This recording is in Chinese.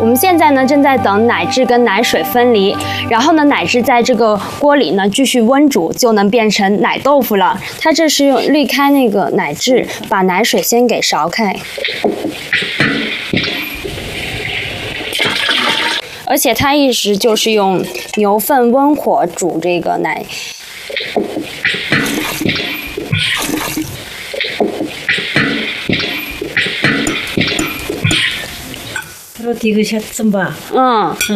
我们现在呢正在等奶汁跟奶水分离，然后呢奶汁在这个锅里呢继续温煮，就能变成奶豆腐了。它这是用滤开那个奶汁，把奶水先给勺开。而且它一直就是用牛粪温火煮这个奶。 Roti gue siat sembah.